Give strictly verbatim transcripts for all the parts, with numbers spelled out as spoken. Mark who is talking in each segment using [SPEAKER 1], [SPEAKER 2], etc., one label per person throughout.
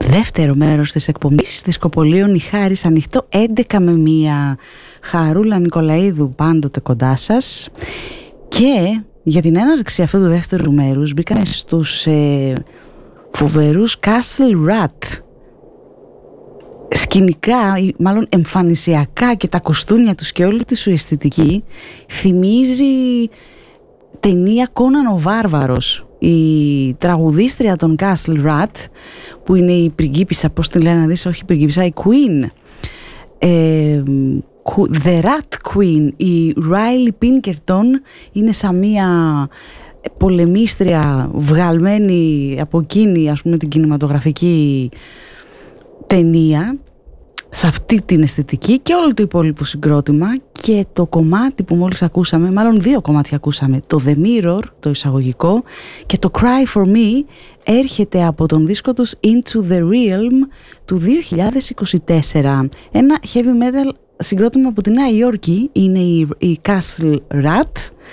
[SPEAKER 1] Δεύτερο μέρος της εκπομπής Δισκοπολίων η Χάρις, ανοιχτό έντεκα με μία. Χαρούλα Νικολαίδου πάντοτε κοντά σας. Και για την έναρξη αυτού του δεύτερου μέρους μπήκαμε στους ε, φοβερούς Castle Rat. Σκηνικά, ή μάλλον εμφανισιακά, και τα κοστούμια τους και όλη τη σου αισθητική θυμίζει ταινία Κόναν ο Βάρβαρος. Η τραγουδίστρια των Castle Rat, που είναι η πριγκίπισσα, πώς την λένε να δεις, όχι η πριγκίπισσα, η Queen, ε, The Rat Queen, η Riley Pinkerton, είναι σαν μία πολεμίστρια βγαλμένη από εκείνη, ας πούμε, την κινηματογραφική ταινία, σε αυτή την αισθητική, και όλο το υπόλοιπο συγκρότημα. Και το κομμάτι που μόλις ακούσαμε, μάλλον δύο κομμάτια ακούσαμε, το The Mirror, το εισαγωγικό, και το Cry For Me, έρχεται από τον δίσκο τους Into The Realm του δύο χιλιάδες είκοσι τέσσερα. Ένα heavy metal συγκρότημα από τη Νέα Υόρκη, είναι η, η Castle Rat,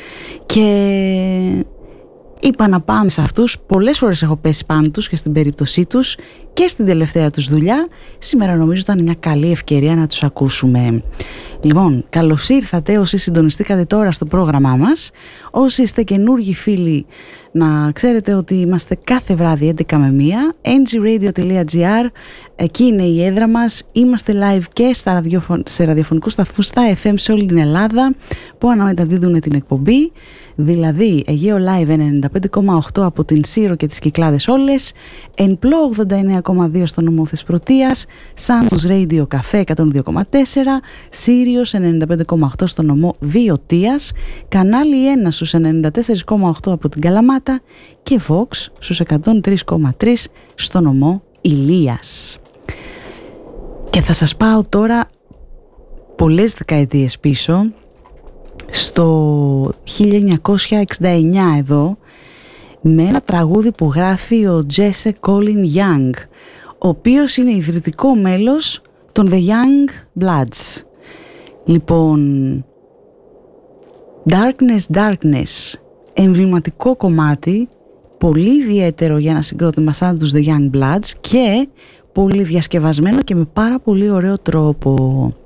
[SPEAKER 1] και είπα να πάμε σε αυτούς. Πολλές φορές έχω πέσει πάνω τους και στην περίπτωσή τους και στην τελευταία τους δουλειά. Σήμερα νομίζω ήταν μια καλή ευκαιρία να τους ακούσουμε. Λοιπόν, καλώς ήρθατε όσοι συντονιστήκατε τώρα στο πρόγραμμά μας. Όσοι είστε καινούργοι φίλοι, να ξέρετε ότι είμαστε κάθε βράδυ έντεκα με μία, εν τζι radio τελεία τζι άρ, εκεί είναι η έδρα μας. Είμαστε live και στα ραδιοφων... σε ραδιοφωνικούς σταθμούς, στα εφ εμ σε όλη την Ελλάδα, που αναμεταδίδουν την εκπομπή. Δηλαδή Αιγαίο Live ενενήντα πέντε κόμμα οκτώ από την Σύρο και τις Κυκλάδες όλες, Ενπλό ογδόντα εννέα κόμμα δύο στο νομό Θεσπρωτείας, Σάντος Radio Café εκατόν δύο κόμμα τέσσερα, Σύριος ενενήντα πέντε κόμμα οκτώ στο νομό Βιωτίας, Κανάλι ένα στους ενενήντα τέσσερα κόμμα οκτώ από την Καλαμάτα και Vox στους εκατόν τρία κόμμα τρία στο νομό Ηλίας. Και θα σας πάω τώρα πολλές δεκαετίες πίσω, στο χίλια εννιακόσια εξήντα εννιά εδώ, με ένα τραγούδι που γράφει ο Jesse Colin Young, ο οποίος είναι ιδρυτικό μέλος των The Young Bloods. Λοιπόν, Darkness, Darkness, εμβληματικό κομμάτι, πολύ ιδιαίτερο για ένα συγκρότημα σαν τους The Young Bloods και πολύ διασκευασμένο και με πάρα πολύ ωραίο τρόπο.